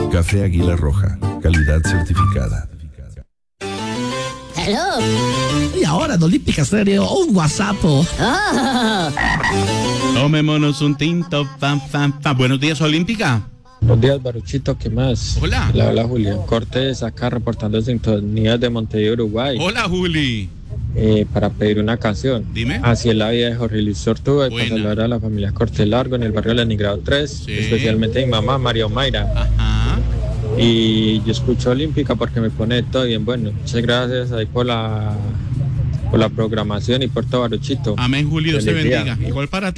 Café Águila Roja, calidad certificada. Hello. Y ahora en Olímpica Stereo, un WhatsApp. Oh. Tomémonos un tinto, pam, pam, pam. Buenos días, Olímpica. Buenos días, Baruchito, ¿qué más? Hola. Le habla Julián Cortés, acá reportando sintonía de Montevideo, Uruguay. Hola, Juli. Para pedir una canción. Dime. Así es la vida de Jorge Luis Tortuga y para Buena. saludar a la familia Cortés Largo en el barrio Leningrado 3, Sí. especialmente a mi mamá, María Omaira. Ajá. Y yo escucho Olímpica porque me pone todo bien bueno. Muchas gracias ahí por la programación y por todo, Baruchito. Amén, Juli. Dios te Feliz día. bendiga. Igual para ti.